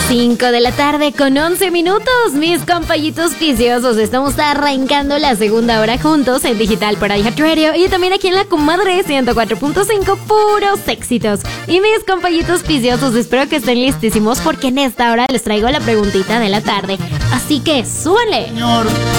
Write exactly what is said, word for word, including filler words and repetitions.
cinco de la tarde con once minutos, mis compañitos viciosos. Estamos arrancando la segunda hora juntos en digital por iHeartRadio y también aquí en La Comadre ciento cuatro punto cinco, puros éxitos. Y mis compañitos viciosos, espero que estén listísimos porque en esta hora les traigo la preguntita de la tarde. Así que súbanle. Señor.